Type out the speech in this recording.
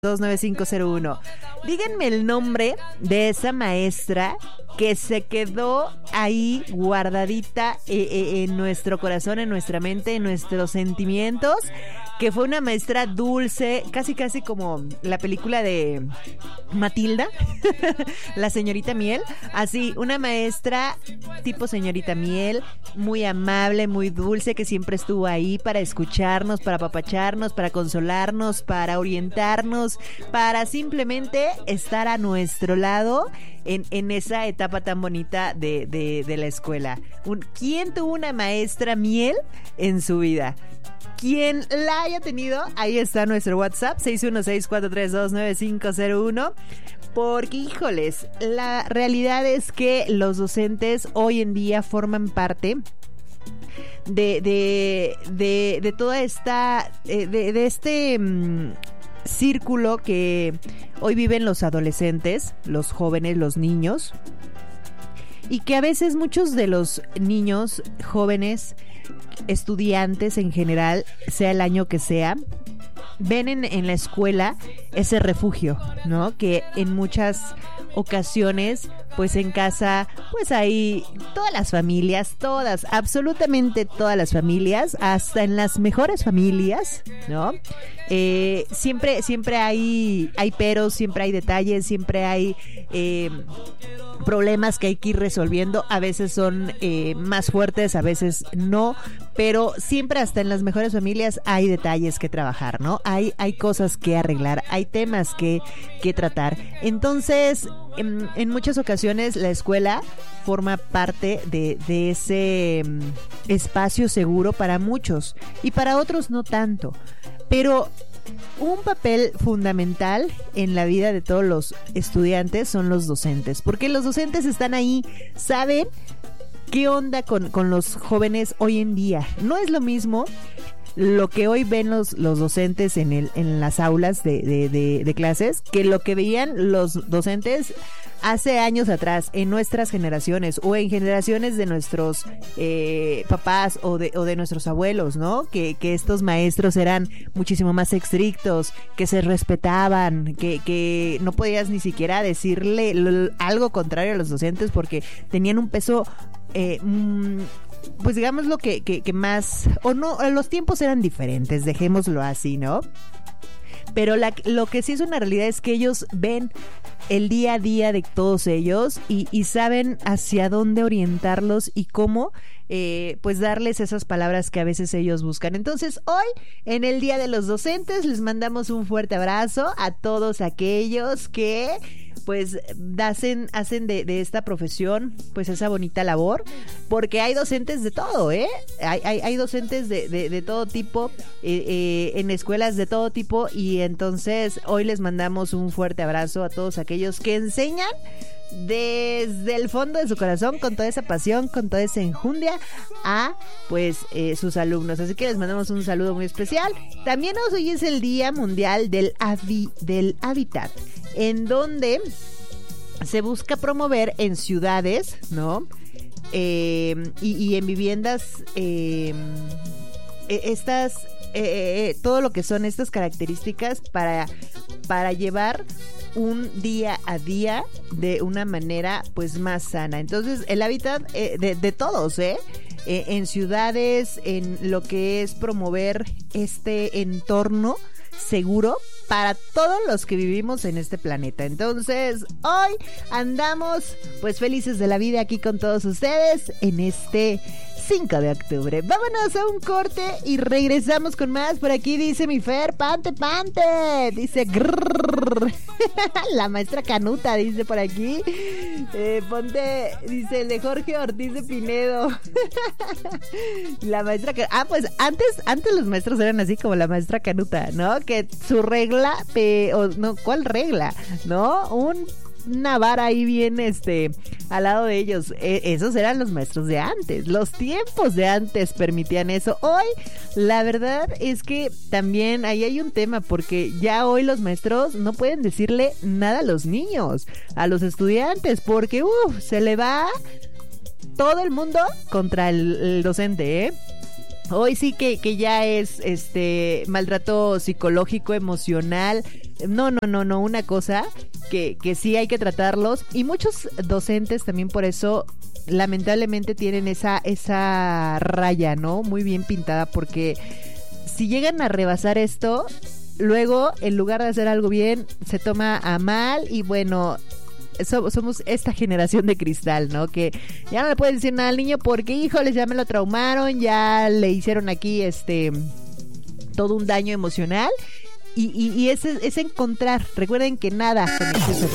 29501. Díganme el nombre de esa maestra que se quedó ahí guardadita en nuestro corazón, en nuestra mente, en nuestros sentimientos, que fue una maestra dulce, casi casi como la película de Matilda, la señorita Miel, así, una maestra tipo señorita Miel, muy amable, muy dulce, que siempre estuvo ahí para escucharnos, para apapacharnos, para consolarnos, para orientarnos, para simplemente estar a nuestro lado en esa etapa tan bonita de la escuela. ¿Quién tuvo una maestra Miel en su vida? Quien la haya tenido, ahí está nuestro WhatsApp 616-432-9501. Porque, híjoles, la realidad es que los docentes hoy en día forman parte de toda esta de este círculo que hoy viven los adolescentes, los jóvenes, los niños, y que a veces muchos de los niños, jóvenes, estudiantes en general, sea el año que sea, ven en la escuela ese refugio, ¿no? Que en muchas ocasiones, pues en casa, pues hay todas las familias, todas, absolutamente todas las familias, hasta en las mejores familias, ¿no? Siempre hay peros, siempre hay detalles, siempre hay problemas que hay que ir resolviendo. A veces son más fuertes, a veces no, pero siempre hasta en las mejores familias hay detalles que trabajar, ¿no? Hay cosas que arreglar, hay temas que tratar. Entonces, en muchas ocasiones la escuela forma parte de ese espacio seguro para muchos y para otros no tanto. Pero un papel fundamental en la vida de todos los estudiantes son los docentes, porque los docentes están ahí, saben qué onda con los jóvenes hoy en día. No es lo mismo lo que hoy ven los docentes en las aulas de clases que lo que veían los docentes hace años atrás, en nuestras generaciones o en generaciones de nuestros papás o de nuestros abuelos, ¿no? Que estos maestros eran muchísimo más estrictos, que se respetaban, que no podías ni siquiera decirle algo contrario a los docentes porque tenían un peso pues digamos lo que más, o no, los tiempos eran diferentes, dejémoslo así, ¿no? Pero lo que sí es una realidad es que ellos ven el día a día de todos ellos y saben hacia dónde orientarlos y cómo pues darles esas palabras que a veces ellos buscan. Entonces hoy, en el Día de los Docentes, les mandamos un fuerte abrazo a todos aquellos que pues hacen de esta profesión pues esa bonita labor, porque hay docentes de todo, hay docentes de todo tipo, en escuelas de todo tipo, y entonces hoy les mandamos un fuerte abrazo a todos aquellos que enseñan desde el fondo de su corazón, con toda esa pasión, con toda esa enjundia a pues sus alumnos. Así que les mandamos un saludo muy especial. También hoy es el Día Mundial del Hábitat, en donde se busca promover en ciudades, ¿no? Y en viviendas todo lo que son estas características para llevar un día a día de una manera pues más sana. Entonces el hábitat de todos, en ciudades, en lo que es promover este entorno seguro para todos los que vivimos en este planeta. Entonces hoy andamos pues felices de la vida aquí con todos ustedes en este 5 de octubre. Vámonos a un corte y regresamos con más. Por aquí dice mi Fer, pante, dice grrr. La maestra Canuta dice por aquí. Ponte, dice el de Jorge Ortiz de Pinedo. La maestra pues antes los maestros eran así como la maestra Canuta, ¿no? Que su regla, no, ¿cuál regla? ¿No? Una vara ahí bien al lado de ellos. Esos eran los maestros de antes. Los tiempos de antes permitían eso. Hoy, la verdad es que también ahí hay un tema, porque ya hoy los maestros no pueden decirle nada a los niños, a los estudiantes, porque se le va todo el mundo contra el docente, Hoy sí que ya es maltrato psicológico, emocional. No, una cosa que sí hay que tratarlos. Y muchos docentes también por eso lamentablemente tienen esa raya, ¿no? Muy bien pintada, porque si llegan a rebasar esto, luego en lugar de hacer algo bien, se toma a mal y bueno, somos esta generación de cristal, ¿no? Que ya no le puedes decir nada al niño porque, híjoles, ya me lo traumaron, ya le hicieron aquí todo un daño emocional y es encontrar, recuerden que nada con exceso